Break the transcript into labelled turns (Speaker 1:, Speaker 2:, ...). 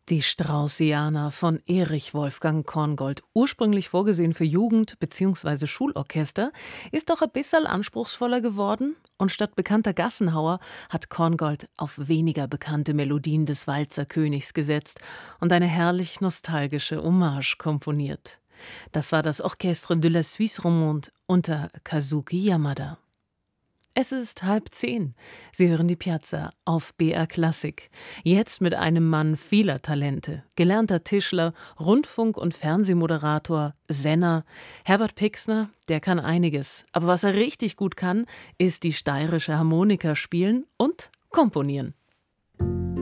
Speaker 1: Die Straußiana von Erich Wolfgang Korngold, ursprünglich vorgesehen für Jugend- bzw. Schulorchester, ist doch ein bisschen anspruchsvoller geworden und statt bekannter Gassenhauer hat Korngold auf weniger bekannte Melodien des Walzerkönigs gesetzt und eine herrlich nostalgische Hommage komponiert. Das war das Orchestre de la Suisse Romande unter Kazuki Yamada. Es ist 9:30. Sie hören die Piazza auf BR Klassik. Jetzt mit einem Mann vieler Talente. Gelernter Tischler, Rundfunk- und Fernsehmoderator, Senner. Herbert Pixner, der kann einiges. Aber was er richtig gut kann, ist die steirische Harmonika spielen und komponieren.